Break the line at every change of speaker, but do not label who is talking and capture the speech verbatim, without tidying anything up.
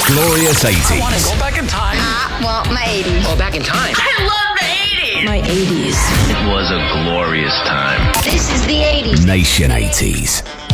Glorious eighties.
I want to go back in time.
I want my eighties.
Oh, back in time.
I love the eighties. My eighties.
It was a glorious time.
This is the eighties.
Nation eighties.